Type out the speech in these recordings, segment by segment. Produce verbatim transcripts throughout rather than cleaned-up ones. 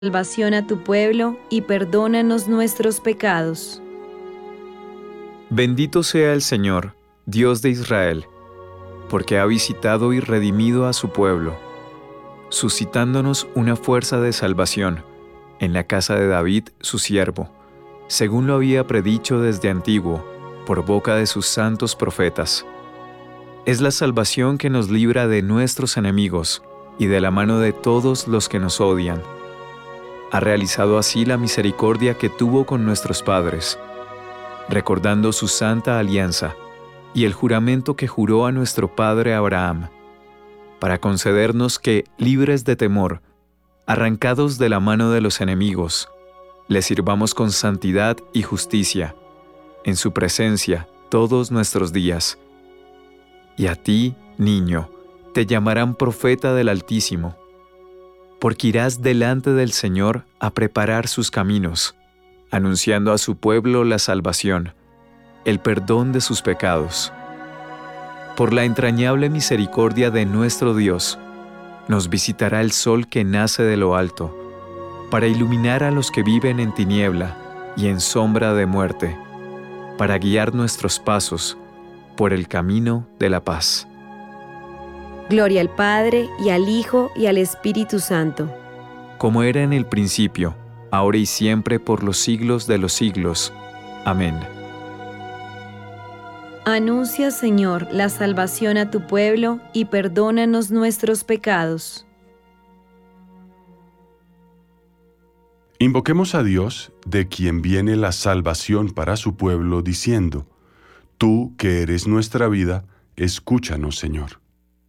salvación a tu pueblo y perdónanos nuestros pecados. Bendito sea el Señor, Dios de Israel, porque ha visitado y redimido a su pueblo, suscitándonos una fuerza de salvación en la casa de David, su siervo, según lo había predicho desde antiguo, por boca de sus santos profetas. Es la salvación que nos libra de nuestros enemigos y de la mano de todos los que nos odian. Ha realizado así la misericordia que tuvo con nuestros padres, recordando su santa alianza y el juramento que juró a nuestro padre Abraham, para concedernos que, libres de temor, arrancados de la mano de los enemigos, le sirvamos con santidad y justicia, en su presencia todos nuestros días. Y a ti, niño, te llamarán profeta del Altísimo, porque irás delante del Señor a preparar sus caminos, anunciando a su pueblo la salvación, el perdón de sus pecados. Por la entrañable misericordia de nuestro Dios, nos visitará el sol que nace de lo alto, para iluminar a los que viven en tiniebla y en sombra de muerte, para guiar nuestros pasos por el camino de la paz. Gloria al Padre, y al Hijo, y al Espíritu Santo. Como era en el principio, ahora y siempre, por los siglos de los siglos. Amén. Anuncia, Señor, la salvación a tu pueblo y perdónanos nuestros pecados. Invoquemos a Dios, de quien viene la salvación para su pueblo, diciendo: Tú, que eres nuestra vida, escúchanos, Señor.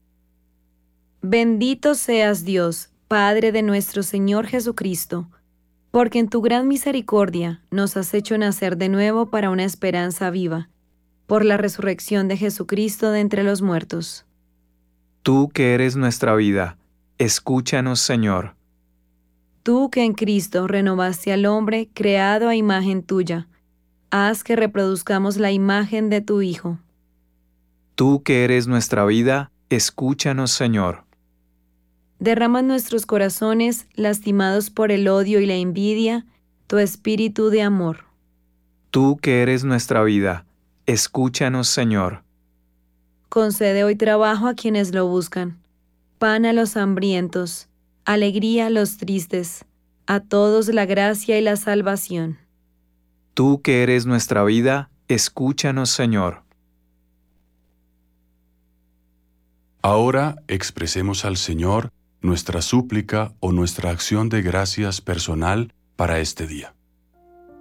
Bendito seas Dios, Padre de nuestro Señor Jesucristo, porque en tu gran misericordia nos has hecho nacer de nuevo para una esperanza viva, por la resurrección de Jesucristo de entre los muertos. Tú que eres nuestra vida, escúchanos, Señor. Tú que en Cristo renovaste al hombre creado a imagen tuya, haz que reproduzcamos la imagen de tu Hijo. Tú que eres nuestra vida, escúchanos, Señor. Derrama en nuestros corazones, lastimados por el odio y la envidia, tu espíritu de amor. Tú que eres nuestra vida, escúchanos, Señor. Concede hoy trabajo a quienes lo buscan, pan a los hambrientos, alegría a los tristes, a todos la gracia y la salvación. Tú que eres nuestra vida, escúchanos, Señor. Ahora expresemos al Señor nuestra súplica o nuestra acción de gracias personal para este día.